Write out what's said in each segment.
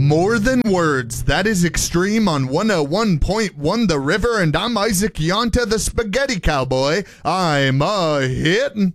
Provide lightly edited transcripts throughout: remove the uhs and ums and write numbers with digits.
More Than Words. That is Extreme on 101.1 The River, and I'm Isaac Yonta, the Spaghetti Cowboy. I'm hitting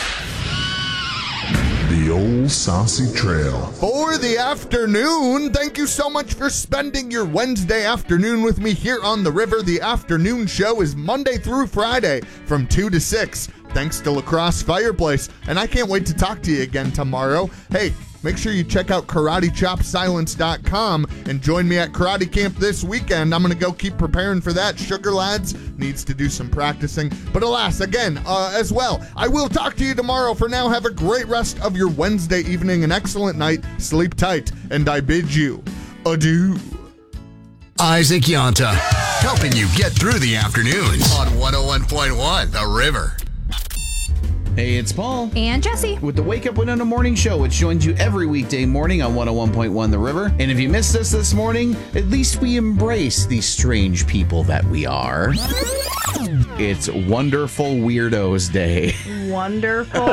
the old saucy trail for the afternoon. Thank you so much for spending your Wednesday afternoon with me here on The River. The afternoon show is Monday through Friday from 2 to 6. Thanks to La Crosse Fireplace, and I can't wait to talk to you again tomorrow. Hey, make sure you check out KarateChopSilence.com and join me at Karate Camp this weekend. I'm going to go keep preparing for that. Sugar Lads needs to do some practicing. But alas, again, as well, I will talk to you tomorrow. For now, have a great rest of your Wednesday evening, an excellent night. Sleep tight, and I bid you adieu. Isaac Yonta, helping you get through the afternoons on 101.1 The River. Hey, it's Paul. And Jesse. With the Wake Up Winona Morning Show, which joins you every weekday morning on 101.1 The River. And if you missed us this morning, at least we embrace these strange people that we are. It's Wonderful Weirdos Day. Wonderful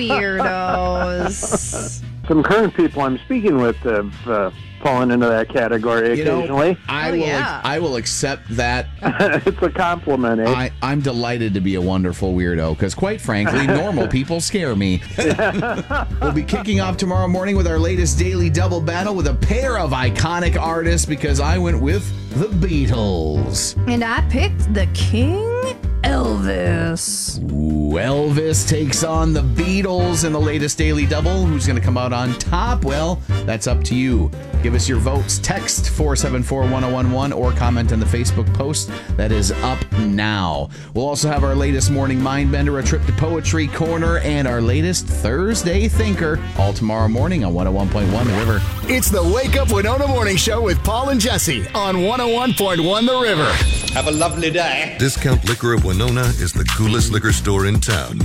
Weirdos. Some current people I'm speaking with have fallen into that category occasionally. I will accept that. It's a compliment, eh? I'm delighted to be a wonderful weirdo, because quite frankly, normal people scare me. We'll be kicking off tomorrow morning with our latest daily double battle with a pair of iconic artists, because I went with the Beatles. And I picked the King, Elvis. Ooh, Elvis takes on the Beatles in the latest daily double. Who's going to come out on top? Well, that's up to you. Give us your votes. Text 474-1011 or comment on the Facebook post that is up now. We'll also have our latest morning Mindbender, a trip to Poetry Corner, and our latest Thursday Thinker, all tomorrow morning on 101.1 The River. It's the Wake Up Winona Morning Show with Paul and Jesse on 101.1 The River. Have a lovely day. Discount Liquor of Winona is the coolest liquor store in town.